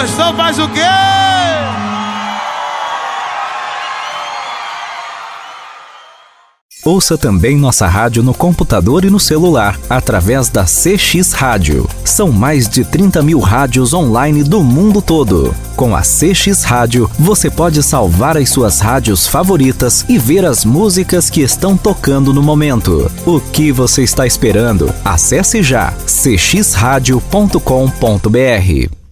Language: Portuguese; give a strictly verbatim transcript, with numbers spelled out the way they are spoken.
gostou, faz o quê? Ouça também nossa rádio no computador e no celular, através da C X Rádio. São mais de trinta mil rádios online do mundo todo. Com a C X Rádio, você pode salvar as suas rádios favoritas e ver as músicas que estão tocando no momento. O que você está esperando? Acesse já c x radio ponto com ponto b r.